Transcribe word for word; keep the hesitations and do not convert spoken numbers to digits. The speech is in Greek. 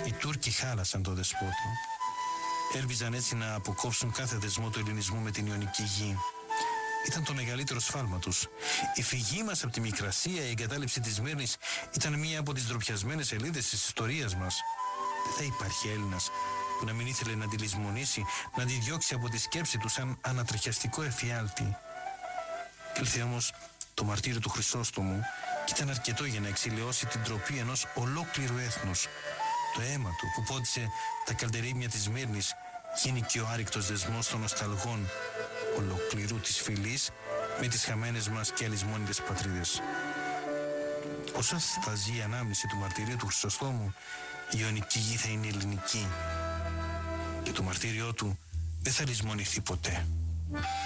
Οι Τούρκοι χάλασαν το δεσπότη. Έλπιζαν έτσι να αποκόψουν κάθε δεσμό του ελληνισμού με την Ιωνική γη. Ήταν το μεγαλύτερο σφάλμα τους. Η φυγή μας από τη Μικρασία, η εγκατάλειψη της Σμύρνης ήταν μία από τις ντροπιασμένες σελίδες της ιστορίας μας. Δεν θα υπάρχει Έλληνας που να μην ήθελε να τη λησμονήσει, να τη διώξει από τη σκέψη του σαν ανατριχιαστικό εφιάλτη. Ήλθε όμως το μαρτύριο του Χρυσόστομου και ήταν αρκετό για να εξηλαιώσει την ντροπή ενός ολόκληρου έθνους. Το αίμα του που πότισε τα καλντερίμια της Σμύρνης γίνει και ο άρρηκτος δεσμός των νοσταλγών ολοκληρού της φυλής με τις χαμένες μας και αλυσμόνητες πατρίδες. Όσο θα ζει η ανάμνηση του μαρτυρίου του Χρυσοστόμου, η Ιωνική γη θα είναι ελληνική και το μαρτύριό του δεν θα λησμονηθεί ποτέ.